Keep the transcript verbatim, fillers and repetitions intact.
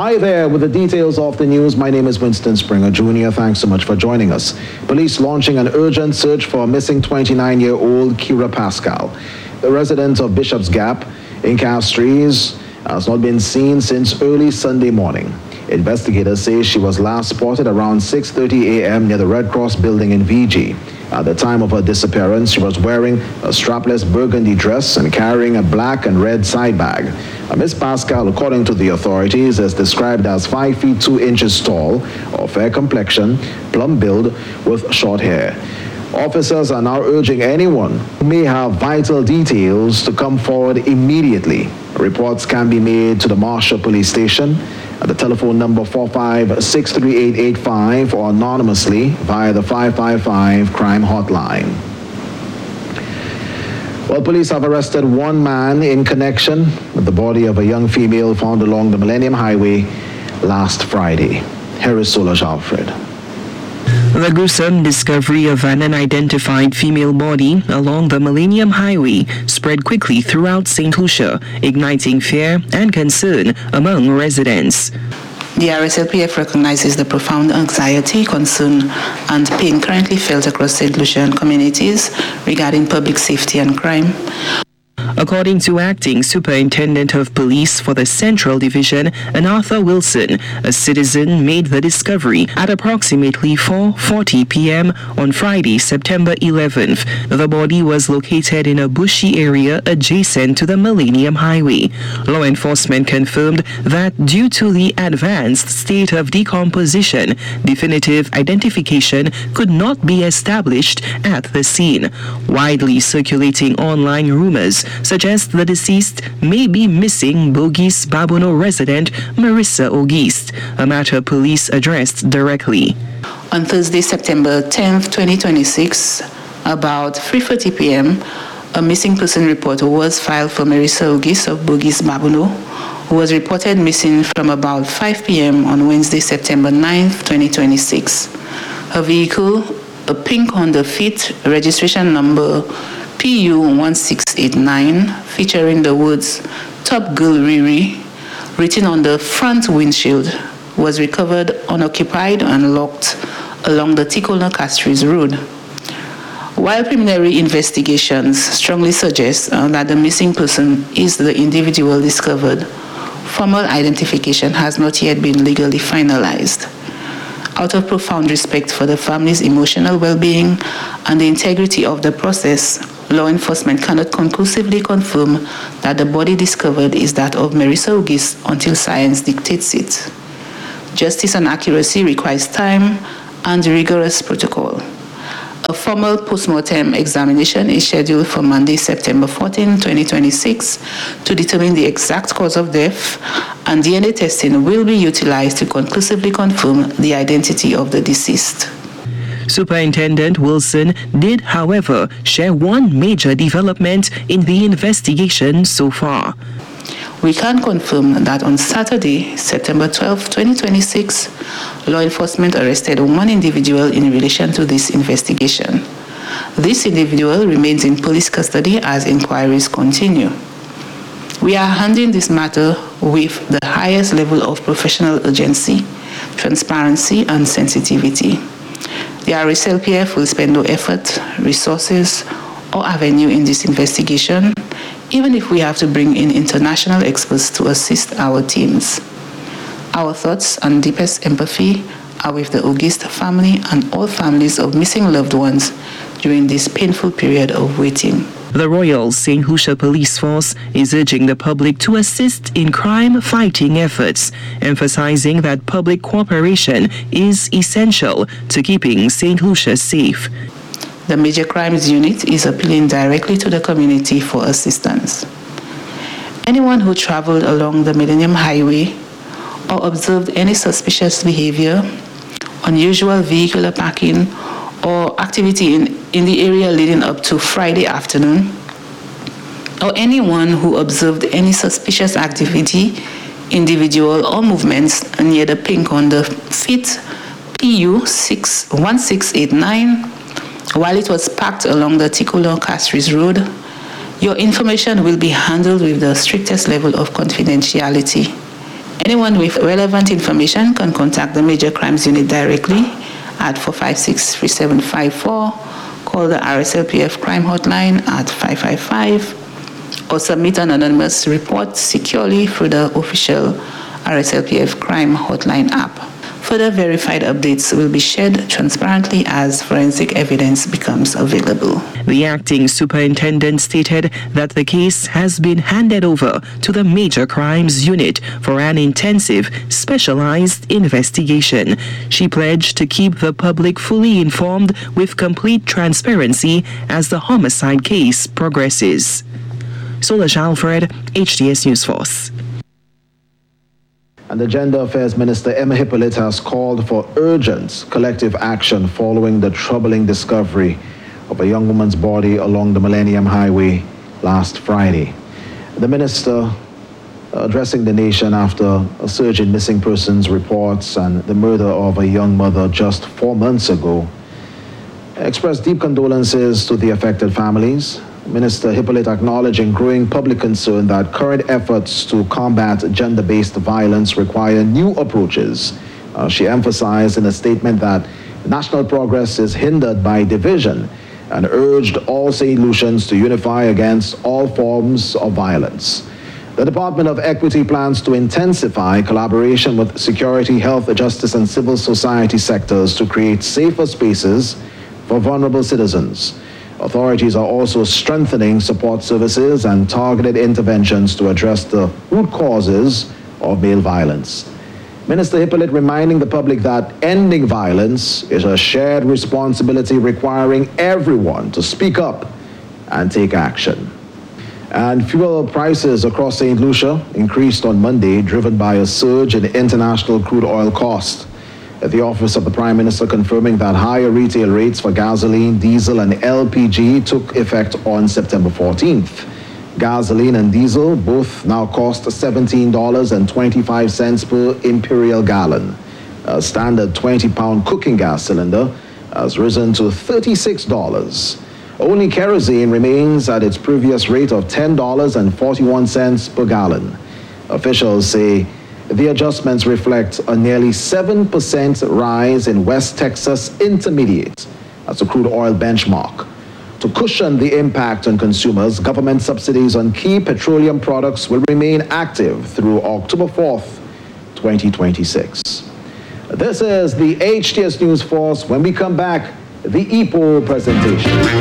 Hi there, with the details of the news, my name is Winston Springer Junior Thanks so much for joining us. Police launching an urgent search for missing twenty-nine-year-old Kira Pascal. The resident of Bishop's Gap in Castries has not been seen since early Sunday morning. Investigators say she was last spotted around six thirty a m near the Red Cross building in V G. At the time of her disappearance, she was wearing a strapless burgundy dress and carrying a black and red side bag. Uh, Miss Pascal, according to the authorities, is described as five feet two inches tall, of fair complexion, plump build, with short hair. Officers are now urging anyone who may have vital details to come forward immediately. Reports can be made to the Marshall Police Station at the telephone number four five six three eight eight five or anonymously via the five five five crime hotline. Well, police have arrested one man in connection with the body of a young female found along the Millennium Highway last Friday. Here is Solange Alfred. The gruesome discovery of an unidentified female body along the Millennium Highway spread quickly throughout Saint Lucia, igniting fear and concern among residents. The R S L P F recognizes the profound anxiety, concern, and pain currently felt across Saint Lucian communities regarding public safety and crime. According to Acting Superintendent of Police for the Central Division, Arthur Wilson, a citizen made the discovery at approximately four forty p m on Friday, September eleventh. The body was located in a bushy area adjacent to the Millennium Highway. Law enforcement confirmed that due to the advanced state of decomposition, definitive identification could not be established at the scene. Widely circulating online rumors suggest the deceased may be missing Bogies Babono resident Marissa Auguste, a matter police addressed directly. On Thursday, September tenth, twenty twenty-six, about three thirty p m, a missing person report was filed for Marissa Auguste of Bogies Babono, who was reported missing from about five p m on Wednesday, September ninth, twenty twenty-six. Her vehicle, a pink Honda Fit, registration number P U one six eight nine, featuring the words Top Girl Riri written on the front windshield, was recovered unoccupied and locked along the Ticolna Castries Road. While preliminary investigations strongly suggest uh, that the missing person is the individual discovered, formal identification has not yet been legally finalized. Out of profound respect for the family's emotional well-being and the integrity of the process, law enforcement cannot conclusively confirm that the body discovered is that of Marissa Auguste until science dictates it. Justice and accuracy requires time and rigorous protocol. A formal post-mortem examination is scheduled for Monday, September fourteenth, twenty twenty-six, to determine the exact cause of death, and D N A testing will be utilized to conclusively confirm the identity of the deceased. Superintendent Wilson did, however, share one major development in the investigation so far. We can confirm that on Saturday, September twelfth, twenty twenty-six, law enforcement arrested one individual in relation to this investigation. This individual remains in police custody as inquiries continue. We are handling this matter with the highest level of professional urgency, transparency, and sensitivity. The R S L P F will spend no effort, resources, or avenue in this investigation, even if we have to bring in international experts to assist our teams. Our thoughts and deepest empathy are with the Auguste family and all families of missing loved ones during this painful period of waiting. The Royal Saint Lucia Police Force is urging the public to assist in crime-fighting efforts, emphasizing that public cooperation is essential to keeping Saint Lucia safe. The Major Crimes Unit is appealing directly to the community for assistance. Anyone who traveled along the Millennium Highway or observed any suspicious behavior, unusual vehicular parking, or activity in, in the area leading up to Friday afternoon, or anyone who observed any suspicious activity, individual or movements near the pink Honda Fit P U one six eight nine while it was parked along the Ticolna Castries Road, your information will be handled with the strictest level of confidentiality. Anyone with relevant information can contact the Major Crimes Unit directly at four five six, three seven five four, call the R S L P F crime hotline at five five five, or submit an anonymous report securely through the official R S L P F crime hotline app. Further verified updates will be shared transparently as forensic evidence becomes available. The acting superintendent stated that the case has been handed over to the Major Crimes Unit for an intensive, specialized investigation. She pledged to keep the public fully informed with complete transparency as the homicide case progresses. Solange Alfred, H T S News Force. And the Gender Affairs Minister, Emma Hippolyte, has called for urgent collective action following the troubling discovery of a young woman's body along the Millennium Highway last Friday. The minister, addressing the nation after a surge in missing persons reports and the murder of a young mother just four months ago, expressed deep condolences to the affected families. Minister Hippolyte acknowledging growing public concern that current efforts to combat gender-based violence require new approaches. Uh, she emphasized in a statement that national progress is hindered by division and urged all Saint Lucians to unify against all forms of violence. The Department of Equity plans to intensify collaboration with security, health, justice, and civil society sectors to create safer spaces for vulnerable citizens. Authorities are also strengthening support services and targeted interventions to address the root causes of male violence. Minister Hippolyte reminding the public that ending violence is a shared responsibility requiring everyone to speak up and take action. And fuel prices across Saint Lucia increased on Monday, driven by a surge in international crude oil cost. The Office of the Prime Minister confirming that higher retail rates for gasoline, diesel, and L P G took effect on September fourteenth. Gasoline and diesel both now cost seventeen dollars and twenty-five cents per imperial gallon. A standard twenty pound cooking gas cylinder has risen to thirty-six dollars. Only kerosene remains at its previous rate of ten dollars and forty-one cents per gallon. Officials say the adjustments reflect a nearly seven percent rise in West Texas Intermediate, that's a crude oil benchmark. To cushion the impact on consumers, government subsidies on key petroleum products will remain active through October fourth, twenty twenty-six. This is the H T S News Force. When we come back, the E P O presentation.